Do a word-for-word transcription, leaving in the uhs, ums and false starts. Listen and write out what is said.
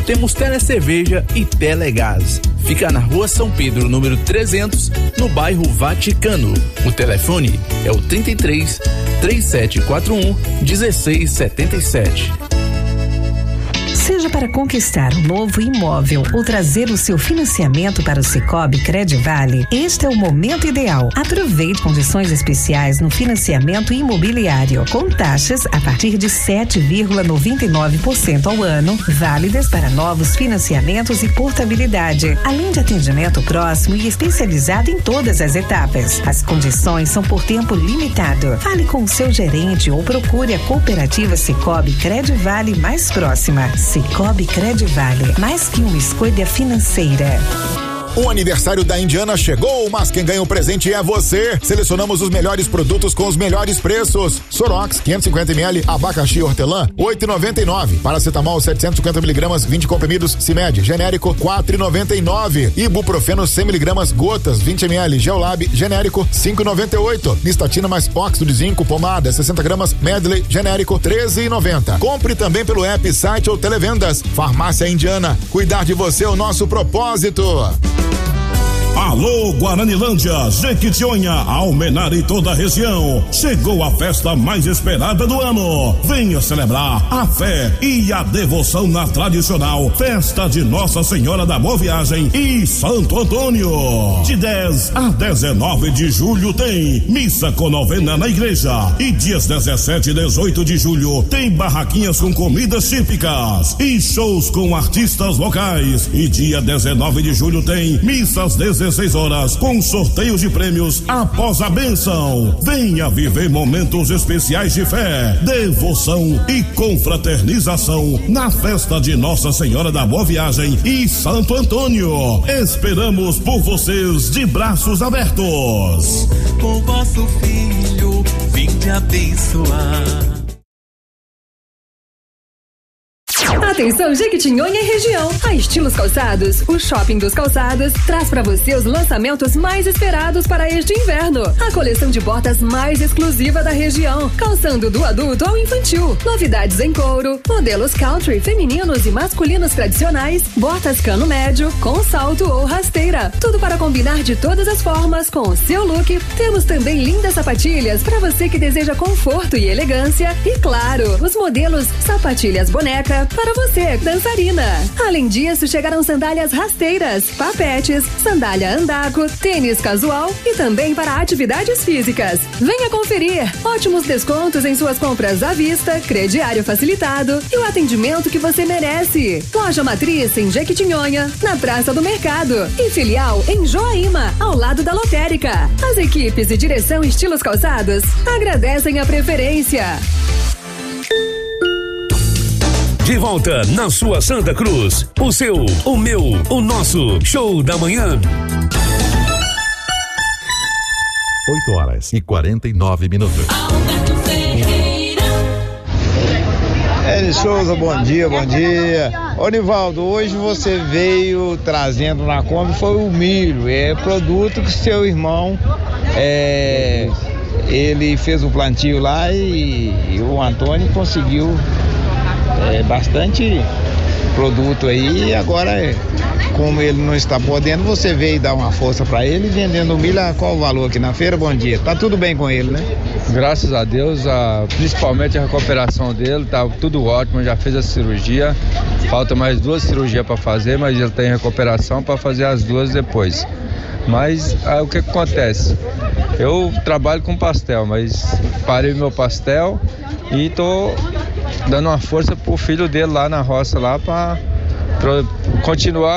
Temos Telecerveja e Telegás. Fica na Rua São Pedro, número trezentos, no bairro Vaticano. O telefone é o trinta e três, três sete quatro um, um seis sete sete. Seja para conquistar um novo imóvel ou trazer o seu financiamento para o Sicoob Credivale, este é o momento ideal. Aproveite condições especiais no financiamento imobiliário, com taxas a partir de sete vírgula noventa e nove por cento ao ano, válidas para novos financiamentos e portabilidade, além de atendimento próximo e especializado em todas as etapas. As condições são por tempo limitado. Fale com o seu gerente ou procure a cooperativa Sicoob Credivale mais próxima. Sicoob Credivale, mais que uma escolha financeira. O aniversário da Indiana chegou, mas quem ganha o presente é você. Selecionamos os melhores produtos com os melhores preços. Sorox, quinhentos e cinquenta mililitros, abacaxi hortelã, oito reais e noventa e nove centavos. Paracetamol, setecentos e cinquenta miligramas, vinte comprimidos, Cimed, genérico, quatro reais e noventa e nove centavos. Ibuprofeno, cem miligramas, gotas, vinte mililitros, Geolab, genérico, cinco reais e noventa e oito centavos. Nistatina mais óxido de zinco, pomada, sessenta gramas, Medley, genérico, treze reais e noventa centavos. Compre também pelo app, site ou televendas. Farmácia Indiana, cuidar de você é o nosso propósito. Alô, Guaranilândia, Jequitinhonha, Almenara e toda a região. Chegou a festa mais esperada do ano. Venha celebrar a fé e a devoção na tradicional Festa de Nossa Senhora da Boa Viagem e Santo Antônio. De dez a dezenove de julho tem missa com novena na igreja. E dias dezessete e dezoito de julho tem barraquinhas com comidas típicas e shows com artistas locais. E dia dezenove de julho tem missas dezesseis horas com sorteios de prêmios após a bênção. Venha viver momentos especiais de fé, devoção e confraternização na festa de Nossa Senhora da Boa Viagem e Santo Antônio. Esperamos por vocês de braços abertos. O vosso filho vinde abençoar. Atenção, Jequitinhonha e região. A Estilos Calçados, o Shopping dos Calçados, traz para você os lançamentos mais esperados para este inverno. A coleção de botas mais exclusiva da região, calçando do adulto ao infantil. Novidades em couro, modelos country, femininos e masculinos tradicionais, botas cano médio, com salto ou rasteira. Tudo para combinar de todas as formas com o seu look. Temos também lindas sapatilhas para você que deseja conforto e elegância. E claro, os modelos sapatilhas boneca para você, dançarina. Além disso, chegaram sandálias rasteiras, papetes, sandália andaco, tênis casual e também para atividades físicas. Venha conferir. Ótimos descontos em suas compras à vista, crediário facilitado e o atendimento que você merece. Loja matriz em Jequitinhonha, na Praça do Mercado, e filial em Joaíma, ao lado da lotérica. As equipes e direção Estilos Calçados agradecem a preferência. De volta na sua Santa Cruz, o seu, o meu, o nosso show da manhã. oito horas e quarenta e nove minutos. Eli Souza, bom dia, bom dia. Ô Nivaldo, hoje você veio trazendo na Kombi foi o milho, é produto que seu irmão, é, ele fez o plantio lá e, e o Antônio conseguiu É, bastante produto aí. Agora, como ele não está podendo, você veio dar uma força para ele vendendo milho. Qual o valor aqui na feira? Bom dia. Tá tudo bem com ele, né? Graças a Deus, a, principalmente a recuperação dele, tá tudo ótimo, já fez a cirurgia, falta mais duas cirurgias para fazer, mas ele tem recuperação para fazer as duas depois. Mas aí, o que, que acontece? Eu trabalho com pastel, mas parei meu pastel e tô dando uma força pro filho dele lá na roça lá para continuar